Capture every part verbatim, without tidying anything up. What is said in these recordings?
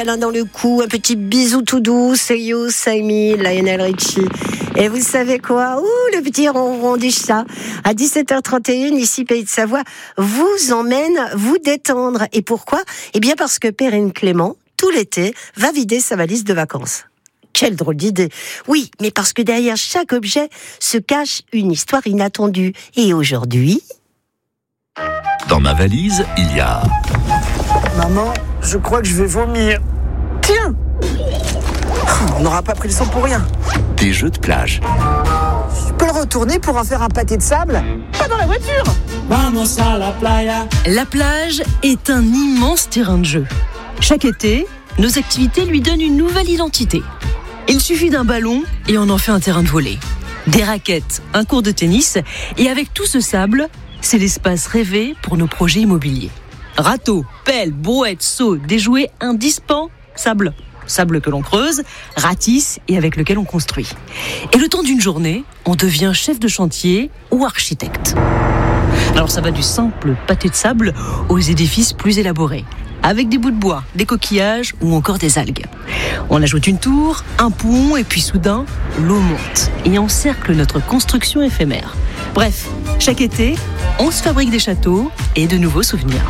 L'un dans le cou, un petit bisou tout doux, c'est You, c'est Me, Lionel Richie. Et vous savez quoi? Ouh, le petit ronron du chat. À dix-sept heures trente et un, ici, Pays de Savoie, vous emmène vous détendre. Et pourquoi? Eh bien, parce que Perrine Clément, tout l'été, va vider sa valise de vacances. Quelle drôle d'idée. Oui, mais parce que derrière chaque objet se cache une histoire inattendue. Et aujourd'hui... Dans ma valise, il y a... Maman, je crois que je vais vomir. Tiens! On n'aura pas pris le son pour rien. Des jeux de plage. Je peux le retourner pour en faire un pâté de sable? Pas dans la voiture! Vamos a la playa. La plage est un immense terrain de jeu. Chaque été, nos activités lui donnent une nouvelle identité. Il suffit d'un ballon et on en fait un terrain de volley. Des raquettes, un court de tennis, et avec tout ce sable, c'est l'espace rêvé pour nos projets immobiliers. Râteaux, pelles, brouettes, seaux, des jouets indispensables. Sable que l'on creuse, ratisse et avec lequel on construit. Et le temps d'une journée, on devient chef de chantier ou architecte. Alors ça va du simple pâté de sable aux édifices plus élaborés, avec des bouts de bois, des coquillages ou encore des algues. On ajoute une tour, un pont et puis soudain, l'eau monte et encercle notre construction éphémère. Bref, chaque été, on se fabrique des châteaux et de nouveaux souvenirs.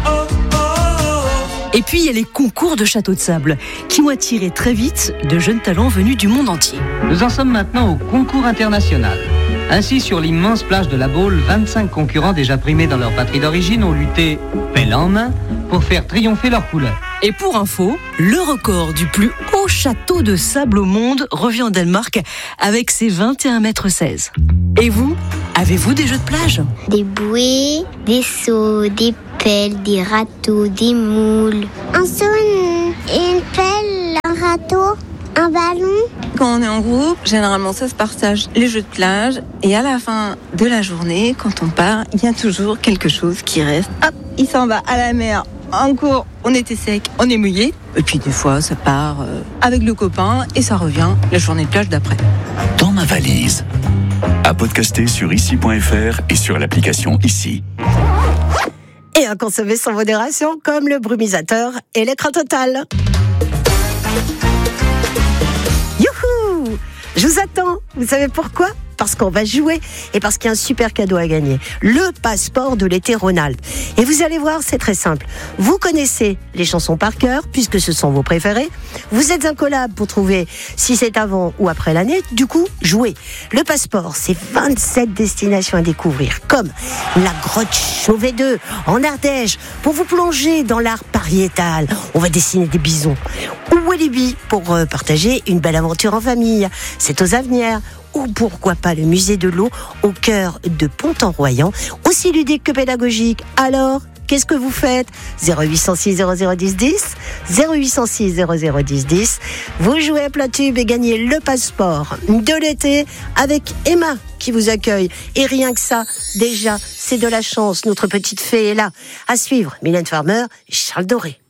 Et puis il y a les concours de châteaux de sable qui ont attiré très vite de jeunes talents venus du monde entier. Nous en sommes maintenant au concours international. Ainsi, sur l'immense plage de la Baule, vingt-cinq concurrents déjà primés dans leur patrie d'origine ont lutté pelle en main pour faire triompher leur couleur. Et pour info, le record du plus haut château de sable au monde revient au Danemark avec ses vingt et un mètres seize. Et vous, avez-vous des jeux de plage? Des bouées, des seaux, des pelles, des râteaux, des moules. Un seau, une, une pelle, un râteau, un ballon. Quand on est en groupe, généralement ça se partage les jeux de plage. Et à la fin de la journée, quand on part, il y a toujours quelque chose qui reste. Hop, il s'en va à la mer. En cours, on était sec, on est mouillé. Et puis des fois, ça part euh, avec le copain et ça revient la journée de plage d'après. Dans ma valise. À podcaster sur ici point f r et sur l'application Ici. Et à consommer sans modération, comme le brumisateur et l'écran total. Youhou! Je vous attends. Vous savez pourquoi? Parce qu'on va jouer et parce qu'il y a un super cadeau à gagner. Le passeport de l'été Rhône-Alpes. Et vous allez voir, c'est très simple. Vous connaissez les chansons par cœur, puisque ce sont vos préférés. Vous êtes incollable pour trouver si c'est avant ou après l'année. Du coup, jouez. Le passeport, c'est vingt-sept destinations à découvrir, comme la grotte Chauvet deux en Ardèche, pour vous plonger dans l'art pariétal. On va dessiner des bisons. Ou Walibi, pour euh, partager une belle aventure en famille. C'est aux Avenières. Ou pourquoi pas le musée de l'eau au cœur de Pont-en-Royan, aussi ludique que pédagogique. Alors, qu'est-ce que vous faites? zéro huit cent six zéro zéro dix dix, zéro huit cent six zéro zéro dix dix. Vous jouez à plat tube et gagnez le passeport de l'été avec Emma qui vous accueille. Et rien que ça, déjà, c'est de la chance. Notre petite fée est là. À suivre, Mylène Farmer et Charles Doré.